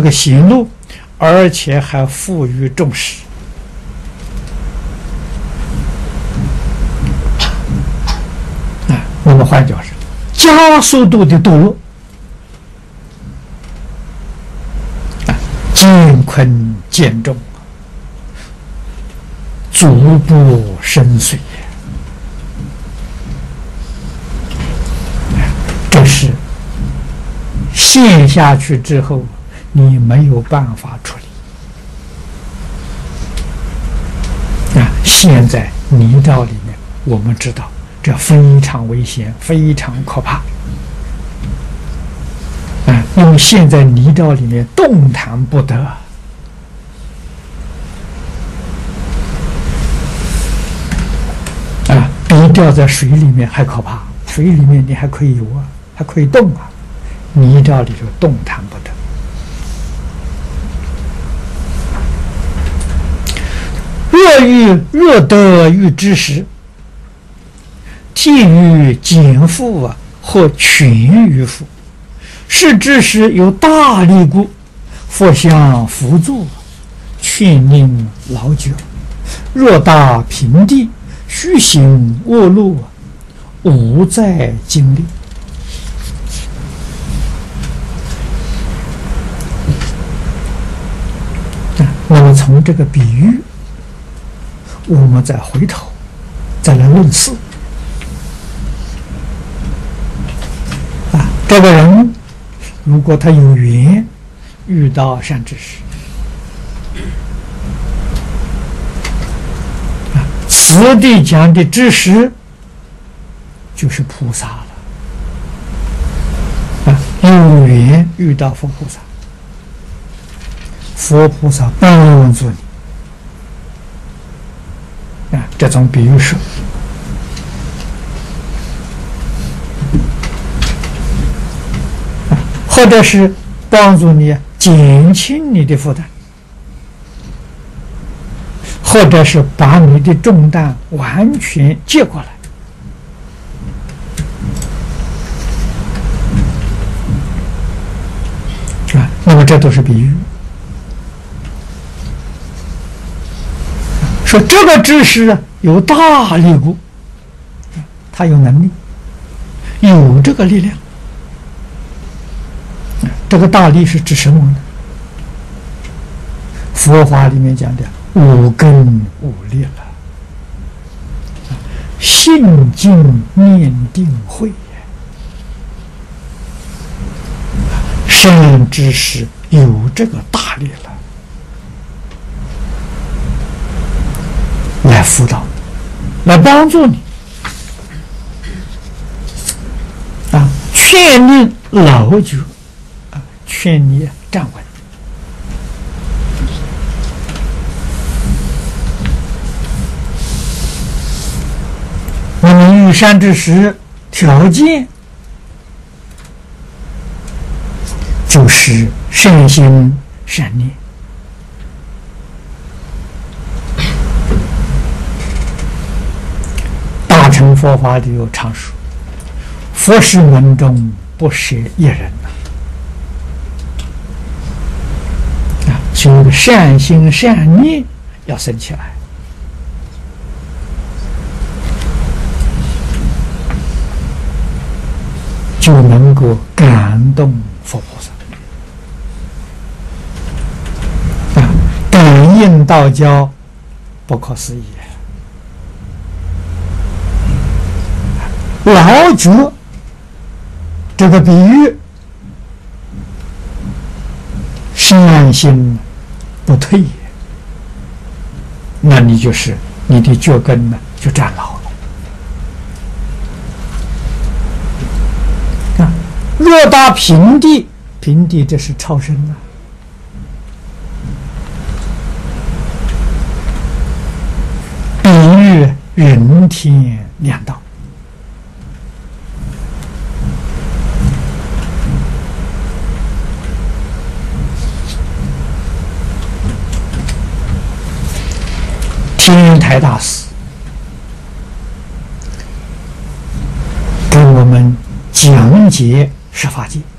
个行路，而且还富于重视。那么换句话说，加速度的堕落，艰困渐重，足不深邃。这是陷下去之后，你没有办法处理。陷在泥沼里面，我们知道这非常危险，非常可怕。因为陷在泥沼里面，动弹不得。比掉在水里面还可怕。水里面你还可以游啊，还可以动啊，泥沼里头动弹不得。若得欲知时，替于减负或全于负。是知时有大力故，佛相辅助，劝令劳久。若大平地，虚行恶路，无在经历。那么从这个比喻，我们再回头再来论事。这个人如果他有缘遇到善知识，此地讲的知识就是菩萨了。有缘遇到佛菩萨，佛菩萨帮助你。这种比喻说，或者是帮助你减轻你的负担，或者是把你的重担完全接过来。那么这都是比喻。说这个知识有大力故，他有能力，有这个力量。这个大力是指什么呢？佛法里面讲的五根五力了，信经念定慧，善知识有这个大力了，来辅导，来帮助你，劝令劳久，劝你站稳。我们遇善知识条件就是善心善念。大乘佛法里有常说，佛事门中不舍一人就善心善念要生起来，就能够感动佛菩萨，感应道交，不可思议。劳久这个比喻，善心不退，那你就是你的脚跟呢就站牢了。若达平地，平地这是超生啊。比喻人天两道。天台大师给我们讲解十法界。